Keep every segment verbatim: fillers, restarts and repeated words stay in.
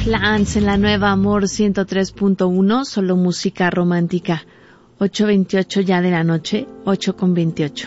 Flans en la nueva Amor ciento tres punto uno, solo música romántica. ocho veintiocho ya de la noche, ocho con veintiocho.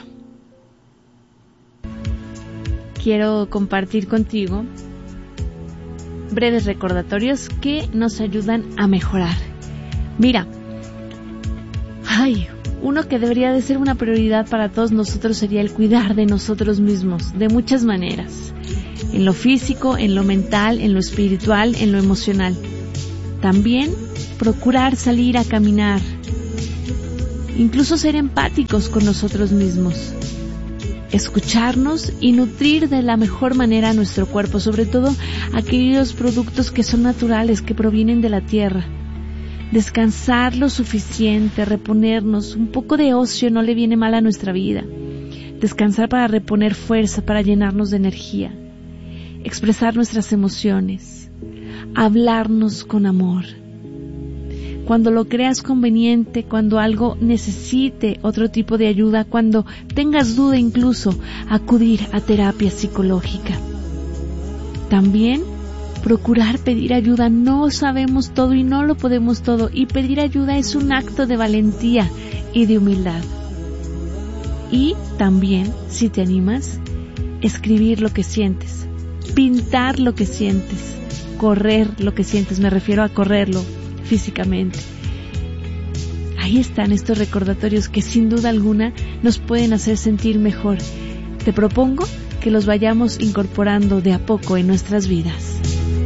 Quiero compartir contigo breves recordatorios que nos ayudan a mejorar. Mira, ay, uno que debería de ser una prioridad para todos nosotros sería el cuidar de nosotros mismos, de muchas maneras. En lo físico, en lo mental, en lo espiritual, en lo emocional. También procurar salir a caminar. Incluso ser empáticos con nosotros mismos. Escucharnos y nutrir de la mejor manera a nuestro cuerpo, sobre todo aquellos productos que son naturales, que provienen de la tierra. Descansar lo suficiente, reponernos, un poco de ocio no le viene mal a nuestra vida. Descansar para reponer fuerza, para llenarnos de energía. Expresar nuestras emociones, hablarnos con amor. Cuando lo creas conveniente, cuando algo necesite otro tipo de ayuda, cuando tengas duda incluso, acudir a terapia psicológica. También procurar pedir ayuda. No sabemos todo y no lo podemos todo, y pedir ayuda es un acto de valentía y de humildad. Y también, si te animas, escribir lo que sientes. Pintar lo que sientes, correr lo que sientes, me refiero a correrlo físicamente. Ahí están estos recordatorios que sin duda alguna nos pueden hacer sentir mejor. Te propongo que los vayamos incorporando de a poco en nuestras vidas.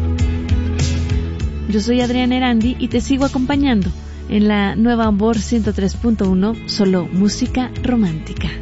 Yo soy Adriana Erandi y te sigo acompañando en la nueva Amor ciento tres punto uno, solo música romántica.